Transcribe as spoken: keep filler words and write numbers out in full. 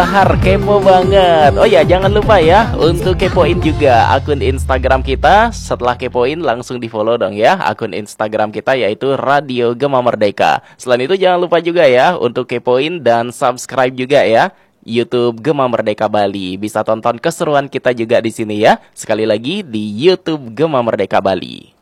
Har, kepo banget. Oh ya, jangan lupa ya untuk kepoin juga akun Instagram kita. Setelah kepoin langsung di follow dong ya akun Instagram kita, yaitu Radio Gema Merdeka. Selain itu jangan lupa juga ya untuk kepoin dan subscribe juga ya YouTube Gema Merdeka Bali. Bisa tonton keseruan kita juga di sini ya. Sekali lagi di YouTube Gema Merdeka Bali.